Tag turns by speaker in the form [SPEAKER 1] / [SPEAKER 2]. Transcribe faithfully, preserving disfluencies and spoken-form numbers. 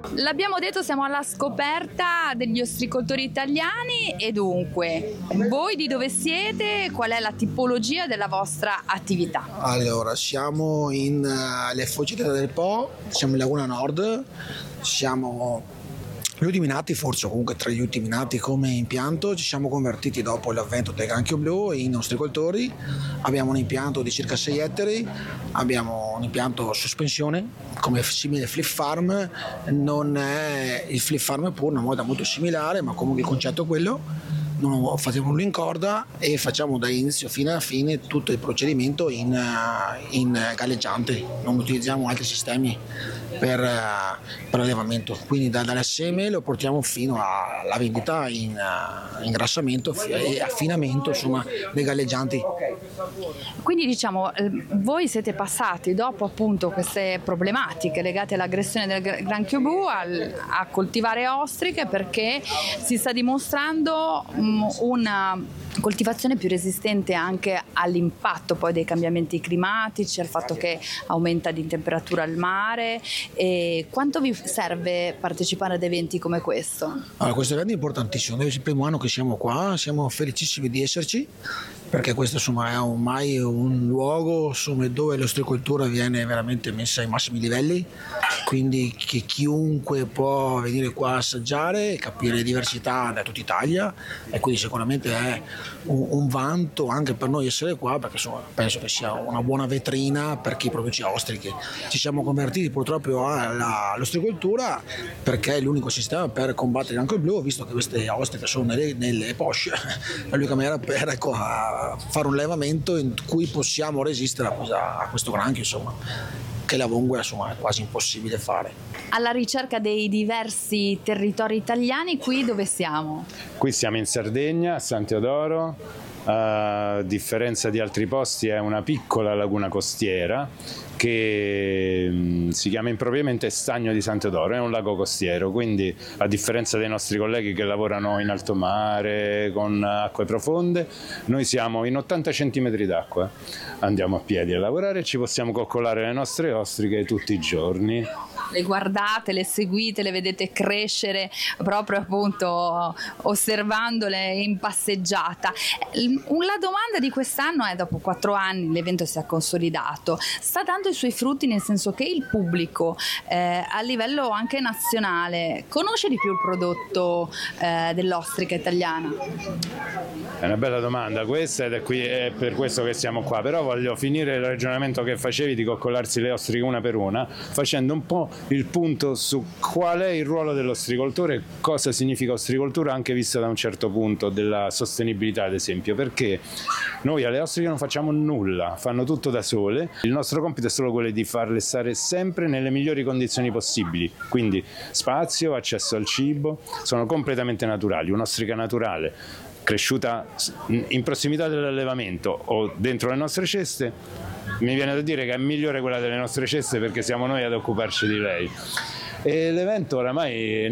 [SPEAKER 1] L'abbiamo detto, siamo alla scoperta degli ostricoltori italiani e dunque, voi di dove siete? Qual è la tipologia della vostra attività?
[SPEAKER 2] Allora, siamo in uh, Le Foggette del Po, siamo in Laguna Nord, siamo gli ultimi nati, forse comunque tra gli ultimi nati come impianto. Ci siamo convertiti dopo l'avvento del granchio blu in ostricoltori. Abbiamo un impianto di circa sei ettari, abbiamo un impianto a sospensione come simile flip farm, non è il flip farm pur, una moda molto similare, ma comunque il concetto è quello. Non facciamo nulla in corda e facciamo da inizio fino alla fine tutto il procedimento in, in galleggiante, non utilizziamo altri sistemi per, per l'allevamento, quindi da, dalle seme lo portiamo fino alla vendita in ingrassamento e affinamento, insomma, dei galleggianti.
[SPEAKER 1] Quindi diciamo, voi siete passati dopo appunto queste problematiche legate all'aggressione del granchio blu al, a coltivare ostriche, perché si sta dimostrando una coltivazione più resistente anche all'impatto poi dei cambiamenti climatici, al fatto che aumenta di temperatura il mare. E quanto vi serve partecipare ad eventi come questo?
[SPEAKER 2] Allora, questo evento è importantissimo, è il primo anno che siamo qua, siamo felicissimi di esserci, perché questo insomma è ormai un luogo insomma, dove l'ostricoltura viene veramente messa ai massimi livelli, quindi che chiunque può venire qua a assaggiare e capire le diversità da tutta Italia, e quindi sicuramente è un, un vanto anche per noi essere qua, perché insomma, penso che sia una buona vetrina per chi produce ostriche. Ci siamo convertiti purtroppo alla, all'ostricoltura perché è l'unico sistema per combattere anche il blu, visto che queste ostriche sono nelle, nelle posce, l'unica maniera per ecco, fare un allevamento in cui possiamo resistere a, a questo granchio, insomma, che la vongola insomma, è quasi impossibile fare.
[SPEAKER 1] Alla ricerca dei diversi territori italiani, qui dove siamo?
[SPEAKER 3] Qui siamo in Sardegna, a San Teodoro. A differenza di altri posti è una piccola laguna costiera che mh, si chiama impropriamente Stagno di San Teodoro, è un lago costiero, quindi a differenza dei nostri colleghi che lavorano in alto mare con acque profonde, noi siamo in ottanta centimetri d'acqua, andiamo a piedi a lavorare e ci possiamo coccolare le nostre ostriche tutti i giorni.
[SPEAKER 1] Le guardate, le seguite, le vedete crescere proprio appunto osservandole in passeggiata. La domanda di quest'anno è: dopo quattro anni l'evento si è consolidato, sta dando i suoi frutti, nel senso che il pubblico eh, a livello anche nazionale conosce di più il prodotto eh, dell'ostrica italiana?
[SPEAKER 3] È una bella domanda questa ed è, qui, è per questo che siamo qua, però voglio finire il ragionamento che facevi di coccolarsi le ostriche una per una, facendo un po' il punto su qual è il ruolo dell'ostricoltore, cosa significa ostricoltura anche vista da un certo punto della sostenibilità, ad esempio, perché noi alle ostriche non facciamo nulla, fanno tutto da sole, il nostro compito è solo quello di farle stare sempre nelle migliori condizioni possibili, quindi spazio, accesso al cibo, sono completamente naturali. Un'ostrica naturale cresciuta in prossimità dell'allevamento o dentro le nostre ceste, mi viene da dire che è migliore quella delle nostre ceste perché siamo noi ad occuparci di lei. E l'evento oramai